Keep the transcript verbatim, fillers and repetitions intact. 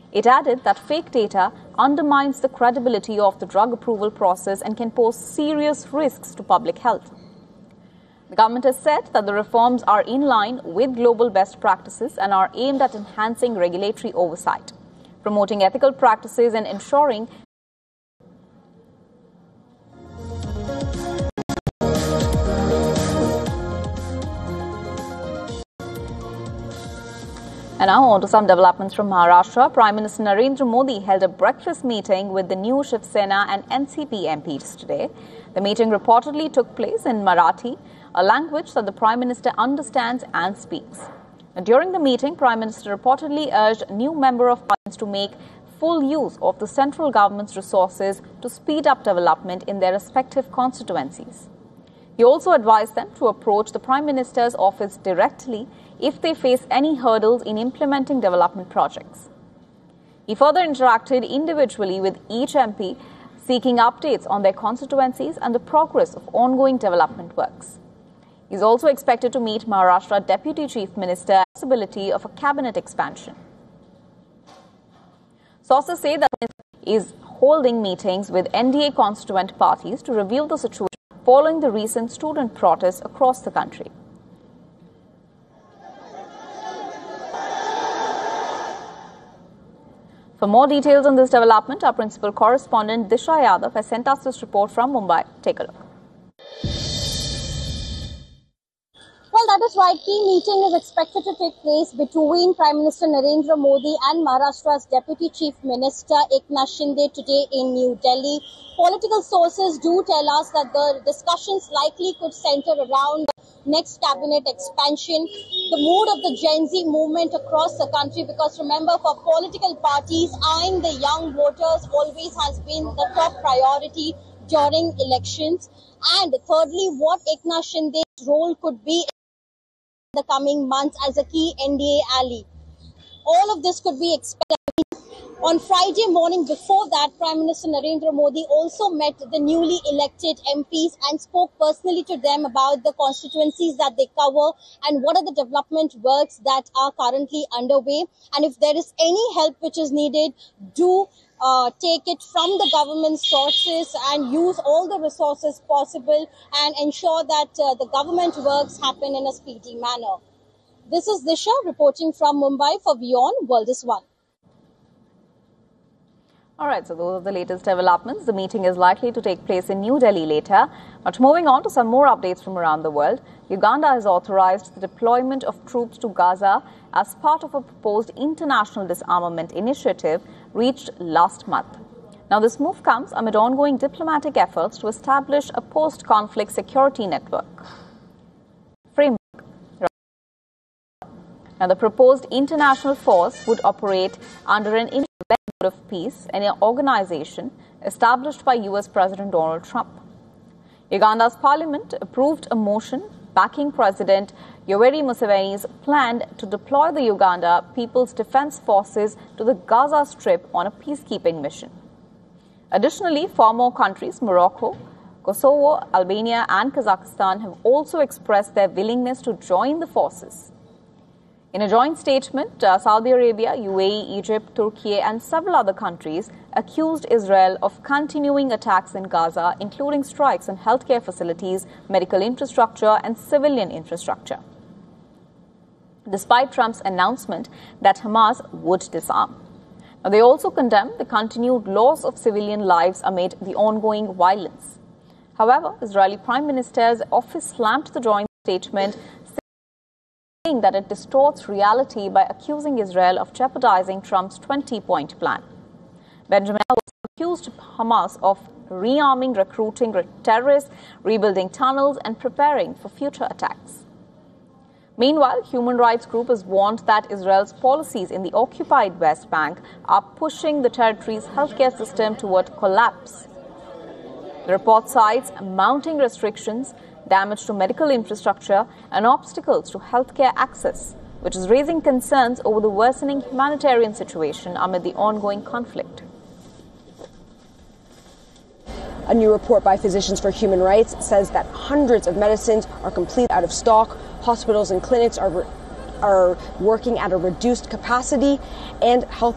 It added that fake data undermines the credibility of the drug approval process and can pose serious risks to public health. The government has said that the reforms are in line with global best practices and are aimed at enhancing regulatory oversight, promoting ethical practices and ensuring And now on to some developments from Maharashtra. Prime Minister Narendra Modi held a breakfast meeting with the new Shiv Sena and N C P M Ps today. The meeting reportedly took place in Marathi, a language that the Prime Minister understands and speaks. And during the meeting, Prime Minister reportedly urged new Member of Parliament to make full use of the central government's resources to speed up development in their respective constituencies. He also advised them to approach the Prime Minister's office directly if they face any hurdles in implementing development projects. He further interacted individually with each M P, seeking updates on their constituencies and the progress of ongoing development works. He is also expected to meet Maharashtra Deputy Chief Minister on the possibility of a cabinet expansion. Sources say that he is holding meetings with N D A constituent parties to review the situation following the recent student protests across the country. For more details on this development, our principal correspondent Disha Yadav has sent us this report from Mumbai. Take a look. Well, that is right. Key meeting is expected to take place between Prime Minister Narendra Modi and Maharashtra's Deputy Chief Minister Eknath Shinde today in New Delhi. Political sources do tell us that the discussions likely could center around next cabinet expansion, the mood of the Gen Z movement across the country, because remember, for political parties, eyeing the young voters always has been the top priority during elections. And thirdly, what Eknath Shinde's role could be in the coming months as a key N D A ally. All of this could be expected. On Friday morning before that, Prime Minister Narendra Modi also met the newly elected M Ps and spoke personally to them about the constituencies that they cover and what are the development works that are currently underway. And if there is any help which is needed, do uh, take it from the government sources and use all the resources possible and ensure that uh, the government works happen in a speedy manner. This is Disha reporting from Mumbai for WION World is One. All right, so those are the latest developments. The meeting is likely to take place in New Delhi later. But moving on to some more updates from around the world, Uganda has authorized the deployment of troops to Gaza as part of a proposed international disarmament initiative reached last month. Now, this move comes amid ongoing diplomatic efforts to establish a post-conflict security network framework. Now, the proposed international force would operate under an of Peace, an organization established by U S President Donald Trump. Uganda's parliament approved a motion backing President Yoweri Museveni's plan to deploy the Uganda People's Defense Forces to the Gaza Strip on a peacekeeping mission. Additionally, four more countries, Morocco, Kosovo, Albania and Kazakhstan, have also expressed their willingness to join the forces. In a joint statement, uh, Saudi Arabia, U A E, Egypt, Turkey and several other countries accused Israel of continuing attacks in Gaza, including strikes on healthcare facilities, medical infrastructure and civilian infrastructure, despite Trump's announcement that Hamas would disarm. Now, they also condemned the continued loss of civilian lives amid the ongoing violence. However, Israeli Prime Minister's office slammed the joint statement, that it distorts reality by accusing Israel of jeopardizing Trump's twenty-point plan. Benjamin also accused Hamas of rearming, recruiting terrorists, rebuilding tunnels and preparing for future attacks. Meanwhile, human rights group has warned that Israel's policies in the occupied West Bank are pushing the territory's healthcare system toward collapse. The report cites mounting restrictions, damage to medical infrastructure and obstacles to healthcare access, which is raising concerns over the worsening humanitarian situation amid the ongoing conflict. A new report by Physicians for Human Rights says that hundreds of medicines are completely out of stock, hospitals and clinics are, are working at a reduced capacity, and health